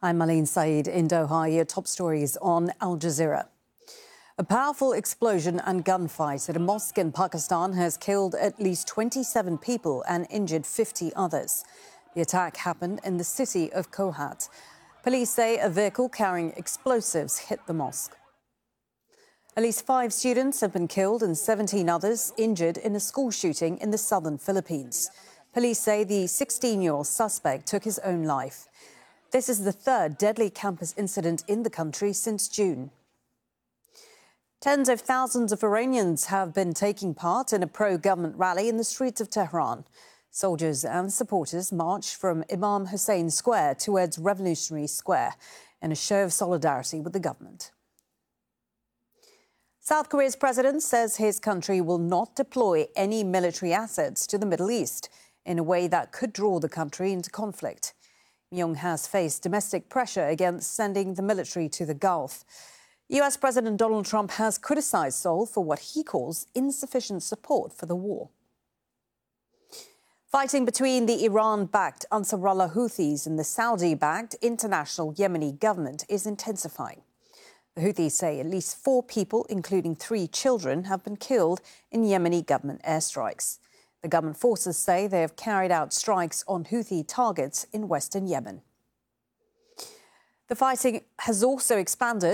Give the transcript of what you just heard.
I'm Malin Saeed in Doha. Your top stories on Al Jazeera. A powerful explosion and gunfight at a mosque in Pakistan has killed at least 27 people and injured 50 others. The attack happened in the city of Kohat. Police say a vehicle carrying explosives hit the mosque. At least 5 students have been killed and 17 others injured in a school shooting in the southern Philippines. Police say the 16-year-old suspect took his own life. This is the third deadly campus incident in the country since June. Tens of thousands of Iranians have been taking part in a pro-government rally in the streets of Tehran. Soldiers and supporters marched from Imam Hussein Square towards Revolutionary Square in a show of solidarity with the government. South Korea's president says his country will not deploy any military assets to the Middle East in a way that could draw the country into conflict. Myung has faced domestic pressure against sending the military to the Gulf. US President Donald Trump has criticised Seoul for what he calls insufficient support for the war. Fighting between the Iran-backed Ansarullah Houthis and the Saudi-backed International Yemeni government is intensifying. The Houthis say at least 4 people, including 3 children, have been killed in Yemeni government airstrikes. The government forces say they have carried out strikes on Houthi targets in western Yemen. The fighting has also expanded